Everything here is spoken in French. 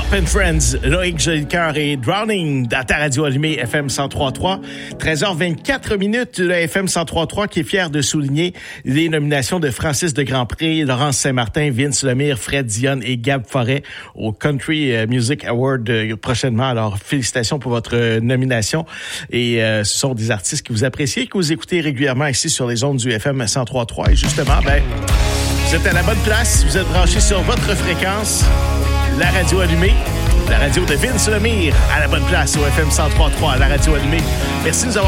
and Friends, Loïc Jolicoeur et Drowning à ta radio allumée FM 103.3. 13h24 minutes, le FM 103.3 qui est fier de souligner les nominations de Francis de Grandpré, Laurence Saint-Martin, Vince Lemire, Fred Dionne et Gab Forêt au Country Music Award prochainement. Alors, félicitations pour votre nomination. Et ce sont des artistes que vous appréciez, que vous écoutez régulièrement ici sur les ondes du FM 103.3. Et justement, vous êtes à la bonne place, vous êtes branchés sur votre fréquence, la radio allumée, la radio de Vince Lemire, à la bonne place au FM 103.3, la radio allumée. Merci de nous avoir